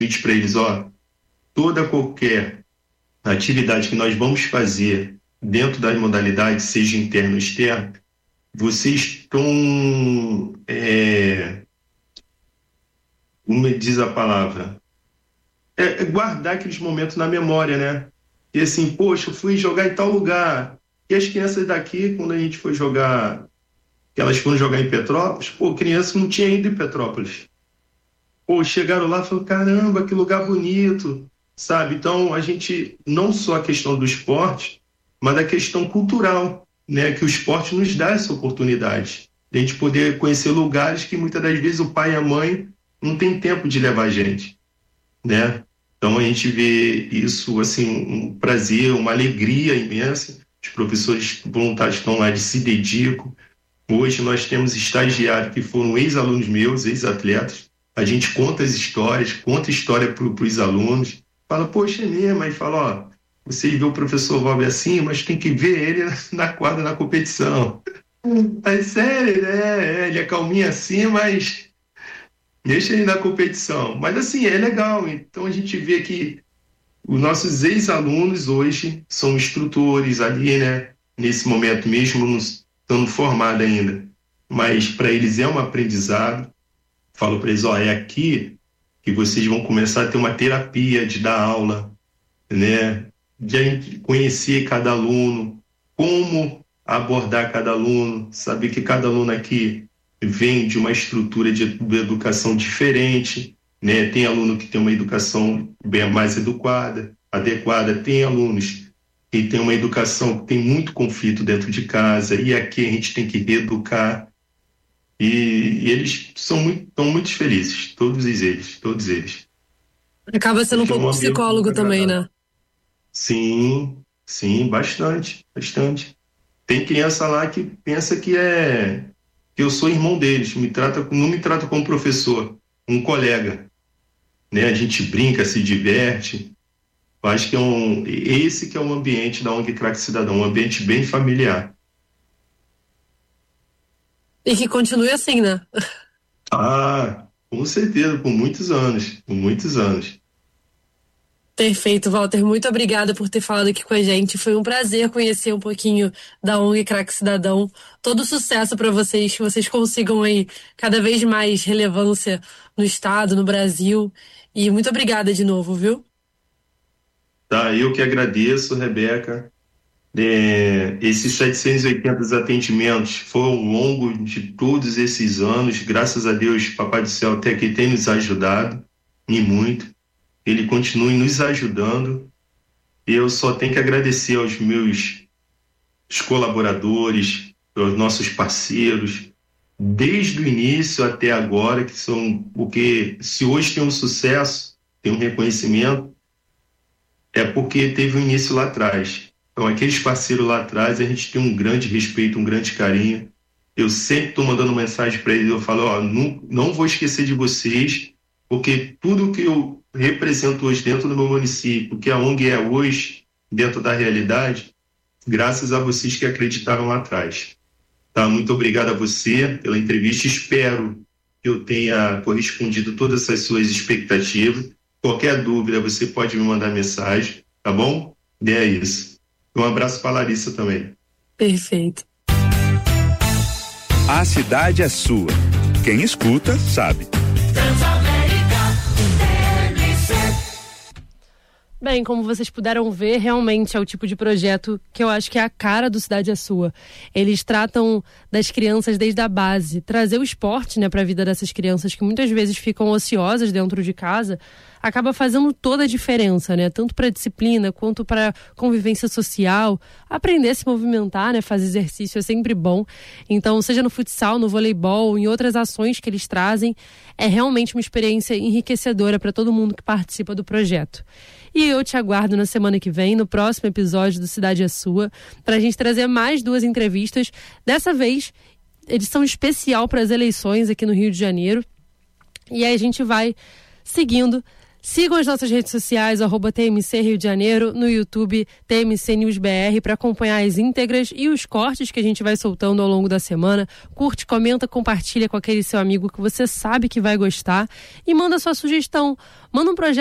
convite para eles, toda qualquer atividade que nós vamos fazer dentro das modalidades, seja interno ou externo, vocês estão, como diz a palavra, guardar aqueles momentos na memória, né? E assim, poxa, eu fui jogar em tal lugar. E as crianças daqui, quando a gente foi jogar, que elas foram jogar em Petrópolis, criança não tinha ido em Petrópolis. Chegaram lá e falaram, caramba, que lugar bonito, sabe? Então, a gente, não só a questão do esporte, mas a questão cultural, né? Que o esporte nos dá essa oportunidade de a gente poder conhecer lugares que muitas das vezes o pai e a mãe não tem tempo de levar a gente, né? Então, a gente vê isso, assim, um prazer, uma alegria imensa. Os professores voluntários estão lá, eles se dedicam. Hoje nós temos estagiários que foram ex-alunos meus, ex-atletas. A gente conta as histórias, conta a história para os alunos. Fala, poxa, é mesmo? Aí fala, você vê o professor Valber assim, mas tem que ver ele na quadra, na competição. É sério, né? Ele é calminho assim, mas deixa ele na competição. Mas assim, é legal. Então a gente vê que os nossos ex-alunos hoje são instrutores ali, né? Nesse momento mesmo, não estando formados ainda. Mas para eles é um aprendizado. Falo para eles, é aqui que vocês vão começar a ter uma terapia de dar aula, né? De conhecer cada aluno, como abordar cada aluno, saber que cada aluno aqui vem de uma estrutura de educação diferente, né? Tem aluno que tem uma educação bem mais adequada, tem alunos que tem uma educação que tem muito conflito dentro de casa, e aqui a gente tem que reeducar. E eles estão muito felizes, todos eles. Acaba sendo um pouco psicólogo também, né? Sim, bastante. Tem criança lá que pensa que eu sou irmão deles, não me trata como professor, um colega, né? A gente brinca, se diverte. Eu acho que esse que é o ambiente da ONG Craque Cidadão, um ambiente bem familiar. E que continue assim, né? Com certeza, por muitos anos. Perfeito, Walter. Muito obrigada por ter falado aqui com a gente. Foi um prazer conhecer um pouquinho da ONG Craque Cidadão. Todo sucesso para vocês, que vocês consigam aí cada vez mais relevância no estado, no Brasil. E muito obrigada de novo, viu? Eu que agradeço, Rebeca. Esses 780 atendimentos foram ao longo de todos esses anos. Graças a Deus, Papai do Céu até aqui tem nos ajudado, e muito. Ele continue nos ajudando. Eu só tenho que agradecer aos meus colaboradores, aos nossos parceiros, desde o início até agora, que são, porque se hoje tem um sucesso, tem um reconhecimento, é porque teve um início lá atrás. Então, aqueles parceiros lá atrás, a gente tem um grande respeito, um grande carinho. Eu sempre estou mandando mensagem para eles, eu falo, não vou esquecer de vocês, porque tudo que eu represento hoje dentro do meu município, que a ONG é hoje, dentro da realidade, graças a vocês que acreditaram lá atrás. Tá? Muito obrigado a você pela entrevista, espero que eu tenha correspondido todas as suas expectativas. Qualquer dúvida, você pode me mandar mensagem, tá bom? E é isso. Um abraço para a Larissa também. Perfeito. A cidade é sua. Quem escuta, sabe. Bem, como vocês puderam ver, realmente é o tipo de projeto que eu acho que é a cara do Cidade é Sua. Eles tratam das crianças desde a base, trazer o esporte, né, para a vida dessas crianças que muitas vezes ficam ociosas dentro de casa, acaba fazendo toda a diferença, né, tanto para a disciplina quanto para a convivência social, aprender a se movimentar, né, fazer exercício é sempre bom. Então, seja no futsal, no voleibol, em outras ações que eles trazem, é realmente uma experiência enriquecedora para todo mundo que participa do projeto. E eu te aguardo na semana que vem, no próximo episódio do Cidade é Sua, para a gente trazer mais 2 entrevistas. Dessa vez, edição especial para as eleições aqui no Rio de Janeiro. E aí a gente vai seguindo Sigam as nossas redes sociais, @TMC Rio de Janeiro, no YouTube TMC News BR, para acompanhar as íntegras e os cortes que a gente vai soltando ao longo da semana. Curte, comenta, compartilha com aquele seu amigo que você sabe que vai gostar e manda sua sugestão. Manda um projeto